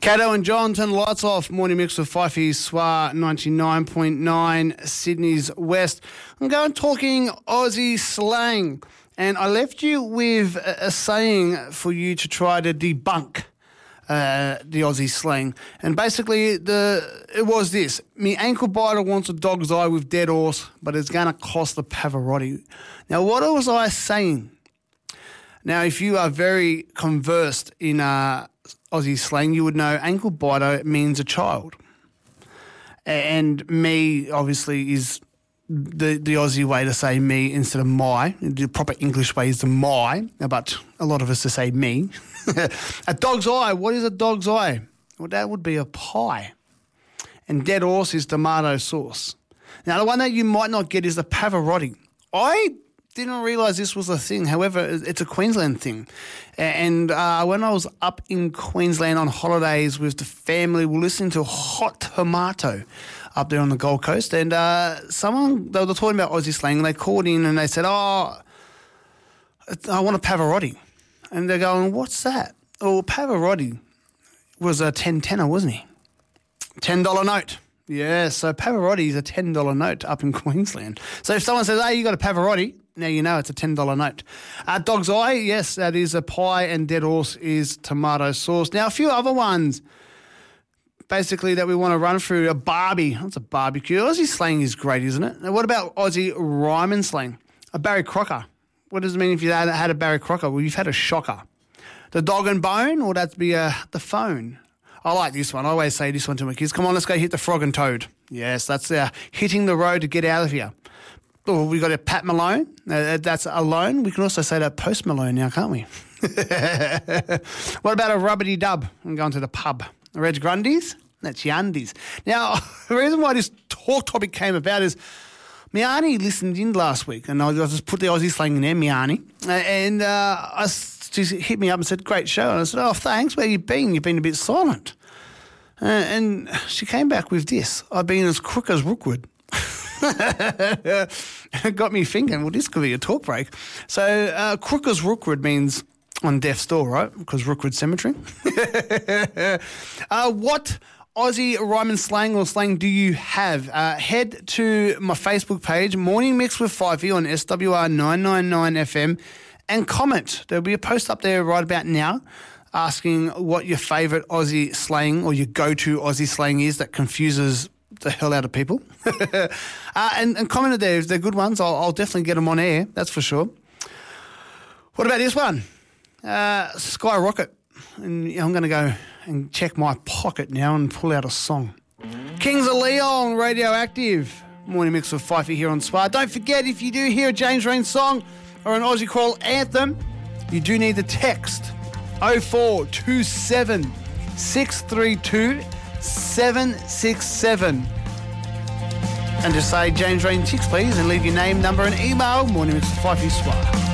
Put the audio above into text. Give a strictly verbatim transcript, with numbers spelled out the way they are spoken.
Cato and John, turn the lights off. Morning mix with Fifey Swar ninety-nine point nine Sydney's West. I'm going talking Aussie slang, and I left you with a, a saying for you to try to debunk uh, the Aussie slang. And basically, the it was this: me ankle biter wants a dog's eye with dead horse, but it's going to cost the Pavarotti. Now, what was I saying? Now, if you are very conversed in uh, Aussie slang, you would know ankle biter means a child. And me, obviously, is the, the Aussie way to say me instead of my. The proper English way is the my, but a lot of us to say me. A dog's eye, what is a dog's eye? Well, that would be a pie. And dead horse is tomato sauce. Now, the one that you might not get is the Pavarotti. I didn't realise this was a thing. However, it's a Queensland thing. And uh, when I was up in Queensland on holidays with the family, we were listening to Hot Tomato up there on the Gold Coast. And uh, someone, they were talking about Aussie slang, and they called in and they said, oh, I want a Pavarotti. And they're going, what's that? Oh, Pavarotti was a ten tenner, wasn't he? ten dollar note. Yeah, so Pavarotti is a ten dollar note up in Queensland. So if someone says, hey, you got a Pavarotti, now you know it's a ten dollar note. Uh, dog's eye, yes, that is a pie, and dead horse is tomato sauce. Now, a few other ones, basically, that we want to run through. A barbie. That's a barbecue. Aussie slang is great, isn't it? Now, what about Aussie rhyming slang? A Barry Crocker. What does it mean if you had, had a Barry Crocker? Well, you've had a shocker. The dog and bone, or that'd be uh, the phone. I like this one. I always say this one to my kids. Come on, let's go hit the frog and toad. Yes, that's uh, hitting the road to get out of here. Oh, we got a Pat Malone. Uh, that's alone. We can also say that Post Malone now, can't we? What about a rubbity dub? I'm going to the pub. Reg Grundy's? That's Yandies. Now, the reason why this talk topic came about is my auntie listened in last week, and I just put the Aussie slang in there, my auntie, uh, and uh, I, she hit me up and said, great show. And I said, oh, thanks. Where you been? You've been a bit silent. Uh, and she came back with this. I've been as crook as Rookwood. It got me thinking, well, this could be a talk break. So, uh, crook as Rookwood means on death's door, right? Because Rookwood Cemetery. uh, what Aussie rhyme and slang or slang do you have? Uh, head to my Facebook page, Morning Mix with Fifey on S W R nine ninety-nine F M, and comment. There'll be a post up there right about now asking what your favourite Aussie slang or your go-to Aussie slang is that confuses the hell out of people. uh, and, and comment it there. If they're good ones, I'll, I'll definitely get them on air, that's for sure. What about this one? Uh, Skyrocket. And I'm going to go and check my pocket now and pull out a song. Kings of Leon, Radioactive. Morning mix with Fifey here on Spar. Don't forget, if you do hear a James Rain song or an Aussie Crawl anthem, you do need the text oh four two seven, six three two, seven six seven. And just say James Rain Chicks, please, and leave your name, number and email. Morning mix with Fifey Swar.